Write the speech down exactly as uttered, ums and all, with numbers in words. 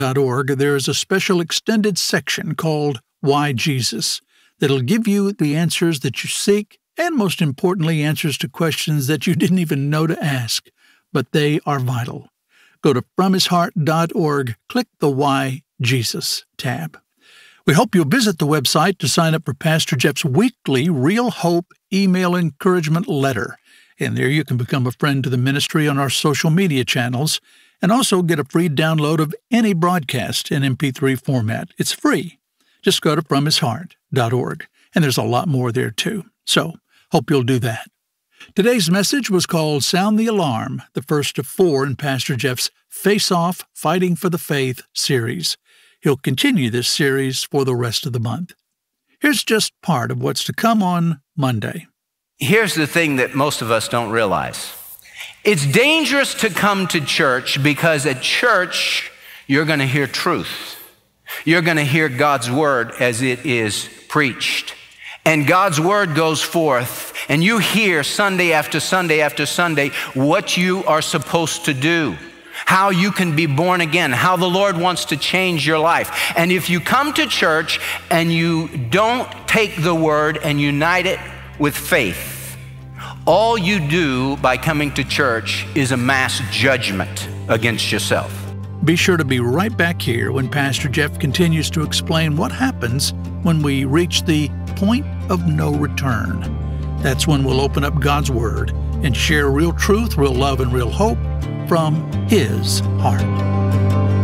dot org, there is a special extended section called Why Jesus that'll give you the answers that you seek and, most importantly, answers to questions that you didn't even know to ask, but they are vital. Go to from his heart dot org, click the Why Jesus tab. We hope you'll visit the website to sign up for Pastor Jeff's weekly Real Hope email encouragement letter. And there you can become a friend to the ministry on our social media channels and also get a free download of any broadcast in M P three format. It's free. Just go to from his heart dot org, and there's a lot more there too. So, hope you'll do that. Today's message was called Sound the Alarm, the first of four in Pastor Jeff's Face Off Fighting for the Faith series. He'll continue this series for the rest of the month. Here's just part of what's to come on Monday. Here's the thing that most of us don't realize. It's dangerous to come to church because at church, you're going to hear truth. You're going to hear God's word as it is preached. And God's word goes forth, and you hear Sunday after Sunday after Sunday what you are supposed to do, how you can be born again, how the Lord wants to change your life. And if you come to church and you don't take the word and unite it with faith, all you do by coming to church is a mass judgment against yourself. Be sure to be right back here when Pastor Jeff continues to explain what happens when we reach the point of no return. That's when we'll open up God's Word and share real truth, real love, and real hope from His heart.